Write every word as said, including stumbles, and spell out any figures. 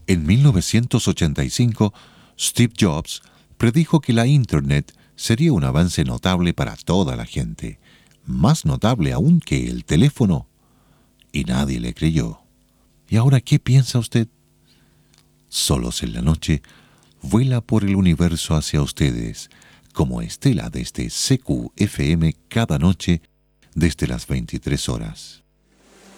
En mil novecientos ochenta y cinco, Steve Jobs predijo que la Internet sería un avance notable para toda la gente, más notable aún que el teléfono, y nadie le creyó. ¿Y ahora qué piensa usted? Solos en la noche, vuela por el universo hacia ustedes, como estela desde C Q F M cada noche desde las veintitrés horas.